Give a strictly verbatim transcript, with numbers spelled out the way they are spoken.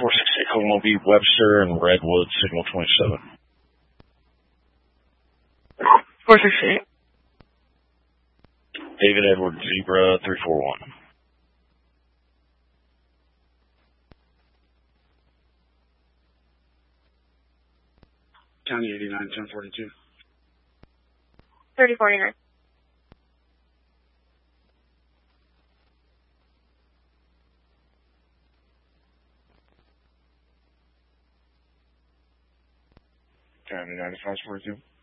four six eight Homo B, Webster, and Redwood, signal twenty-seven. four six eight. David Edward, Zebra, three four one. County eighty-nine, ten forty-two. thirty forty-nine. County ninety-five forty-two.